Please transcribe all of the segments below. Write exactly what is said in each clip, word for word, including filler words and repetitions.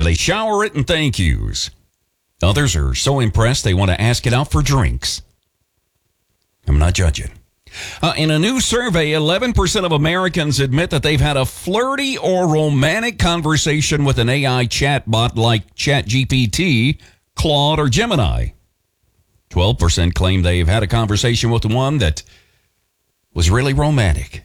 they shower it in thank yous. Others are so impressed they want to ask it out for drinks. I'm not judging. Uh, in a new survey, eleven percent of Americans admit that they've had a flirty or romantic conversation with an A I chatbot like ChatGPT, Claude, or Gemini. twelve percent claim they've had a conversation with one that was really romantic.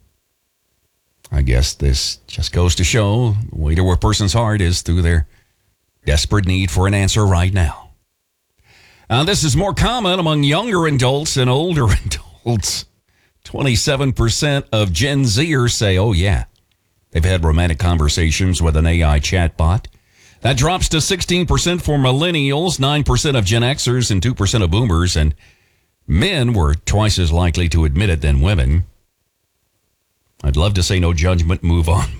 I guess this just goes to show the way to a person's heart is through their desperate need for an answer right now. Uh, this is more common among younger adults than older adults. twenty-seven percent of Gen Zers say, oh, yeah, they've had romantic conversations with an A I chatbot. That drops to sixteen percent for millennials, nine percent of Gen Xers, and two percent of boomers. And men were twice as likely to admit it than women. I'd love to say no judgment, move on.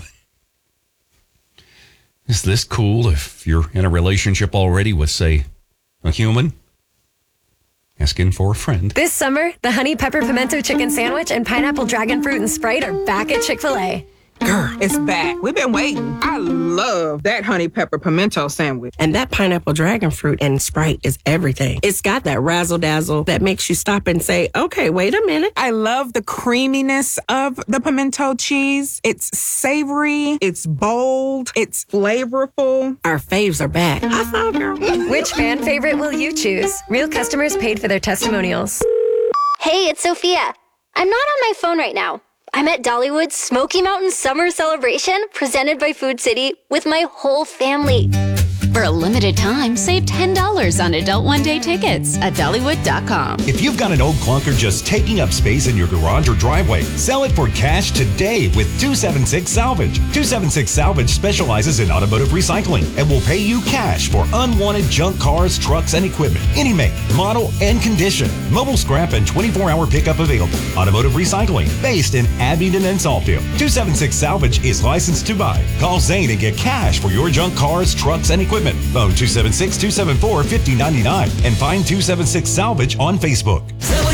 Is this cool if you're in a relationship already with, say, a human? Asking for a friend. This summer, the Honey Pepper Pimento Chicken Sandwich and Pineapple Dragon Fruit and Sprite are back at Chick-fil-A. Girl, it's back. We've been waiting. I love that honey pepper pimento sandwich. And that pineapple dragon fruit and Sprite is everything. It's got that razzle dazzle that makes you stop and say, okay, wait a minute. I love the creaminess of the pimento cheese. It's savory. It's bold. It's flavorful. Our faves are back. I saw, girl. Which fan favorite will you choose? Real customers paid for their testimonials. Hey, it's Sophia. I'm not on my phone right now. I'm at Dollywood's Smoky Mountain Summer Celebration presented by Food City with my whole family. For a limited time, save ten dollars on adult one-day tickets at Dollywood dot com. If you've got an old clunker just taking up space in your garage or driveway, sell it for cash today with two seventy-six Salvage. two seventy-six Salvage specializes in automotive recycling and will pay you cash for unwanted junk cars, trucks, and equipment. Any make, model, and condition. Mobile scrap and twenty-four hour pickup available. Automotive recycling based in Abingdon and Saltville. two seventy-six Salvage is licensed to buy. Call Zane and get cash for your junk cars, trucks, and equipment. Phone two seven six, two seven four, five oh nine nine and find two seven six Salvage on Facebook.